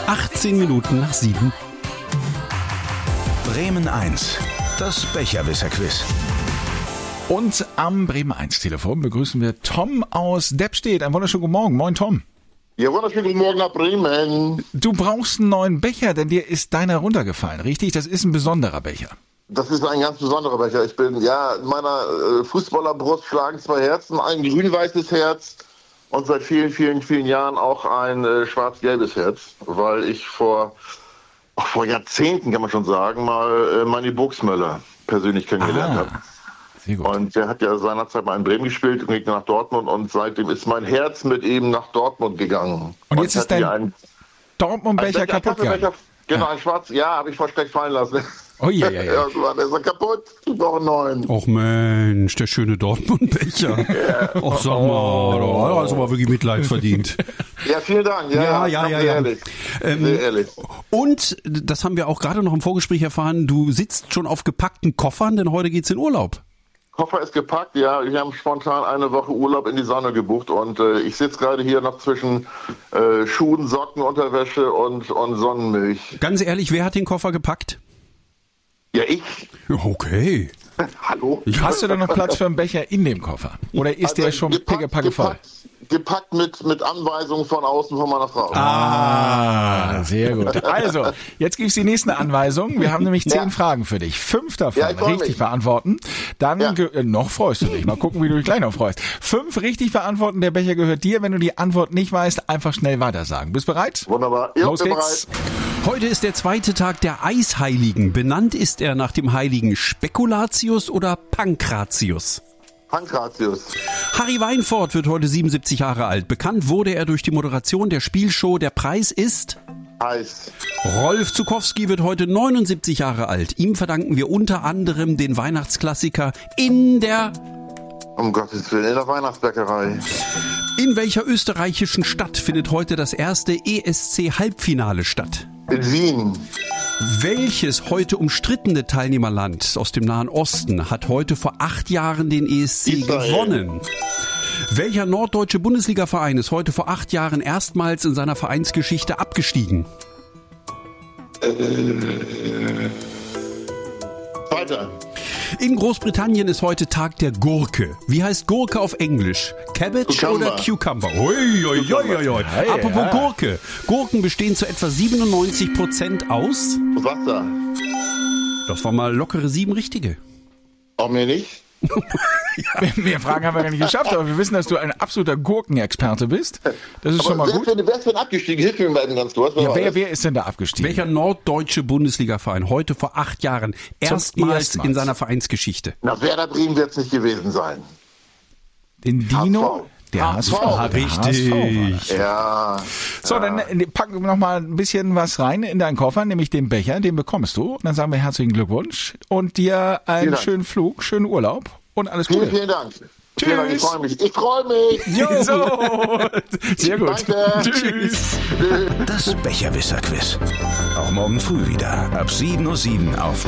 18 Minuten nach 7. Bremen 1, das Becherwisser-Quiz. Und am Bremen 1 Telefon begrüßen wir Tom aus Deppstedt. Einen wunderschönen guten Morgen. Moin, Tom. Ja, wunderschönen guten Morgen nach Bremen. Du brauchst einen neuen Becher, denn dir ist deiner runtergefallen, richtig? Das ist ein besonderer Becher. Das ist ein ganz besonderer Becher. Ich bin, in meiner Fußballerbrust schlagen zwei Herzen, ein grün-weißes Herz und seit vielen, vielen, vielen Jahren auch ein schwarz-gelbes Herz, weil ich vor Jahrzehnten, kann man schon sagen, mal Manni Burgsmöller persönlich kennengelernt habe. Sehr gut. Und der hat ja seinerzeit mal in Bremen gespielt und ging nach Dortmund und seitdem ist mein Herz mit ihm nach Dortmund gegangen. Und jetzt ist dein Dortmund-Becher kaputt gegangen? Genau, ein schwarz, habe ich voll schlecht fallen lassen. Oh ja. Der ist kaputt, ich brauche einen neuen. Och Mensch, der schöne Dortmund-Becher. Och, sag mal, da hast du aber wirklich Mitleid verdient. Ja, vielen Dank. Ja. Ehrlich. Sehr ehrlich. Und, das haben wir auch gerade noch im Vorgespräch erfahren, du sitzt schon auf gepackten Koffern, denn heute geht's in Urlaub. Koffer ist gepackt, ja. Wir haben spontan eine Woche Urlaub in die Sonne gebucht und ich sitze gerade hier noch zwischen Schuhen, Socken, Unterwäsche und Sonnenmilch. Ganz ehrlich, wer hat den Koffer gepackt? Ja, ich. Okay. Hallo? Hast du da noch Platz für einen Becher in dem Koffer? Oder ist der schon pickepacke voll? Gepackt mit Anweisungen von außen von meiner Frau. Sehr gut. Also, jetzt gibt's die nächsten Anweisungen. Wir haben nämlich 10 Fragen für dich. 5 davon richtig beantworten. Dann noch freust du dich. Mal gucken, wie du dich gleich noch freust. 5 richtig beantworten. Der Becher gehört dir. Wenn du die Antwort nicht weißt, einfach schnell weitersagen. Bist bereit? Wunderbar. Los geht's. Heute ist der zweite Tag der Eisheiligen. Benannt ist er nach dem Heiligen Spekulatius oder Pankratius? Pankratius. Harry Weinfurt wird heute 77 Jahre alt. Bekannt wurde er durch die Moderation der Spielshow Der Preis ist... Eis. Rolf Zuckowski wird heute 79 Jahre alt. Ihm verdanken wir unter anderem den Weihnachtsklassiker in der... Um Gottes Willen, in der Weihnachtsbäckerei. In welcher österreichischen Stadt findet heute das erste ESC-Halbfinale statt? In Wien. Welches heute umstrittene Teilnehmerland aus dem Nahen Osten hat heute vor 8 Jahren den ESC Israel gewonnen? Welcher norddeutsche Bundesligaverein ist heute vor 8 Jahren erstmals in seiner Vereinsgeschichte abgestiegen? Weiter. In Großbritannien ist heute Tag der Gurke. Wie heißt Gurke auf Englisch? Cabbage Cucumber. oder Cucumber? Ui. Apropos Gurke. Gurken bestehen zu etwa 97% aus... Wasser. Das waren mal lockere 7 richtige. Auch mir nicht. Mehr Fragen haben wir gar nicht geschafft, aber wir wissen, dass du ein absoluter Gurkenexperte bist. Das ist schon mal gut. Wer ist denn abgestiegen? Hilf mir mal ganz kurz. Ja, wer ist denn da abgestiegen? Welcher norddeutsche Bundesligaverein heute vor 8 Jahren erstmals in seiner Vereinsgeschichte? Na, Werder Bremen wird es nicht gewesen sein. Den Dino? Der HSV. Richtig. Ja. So, dann packen wir noch mal ein bisschen was rein in deinen Koffer, nämlich den Becher, den bekommst du. Und dann sagen wir herzlichen Glückwunsch und dir einen schönen Flug, schönen Urlaub und alles Gute. Vielen Dank. Tschüss. Vielen Dank, ich freue mich. Jo. So. Sehr gut. Danke. Tschüss. Das Becherwisser-Quiz. Auch morgen früh wieder ab 7:07 Uhr auf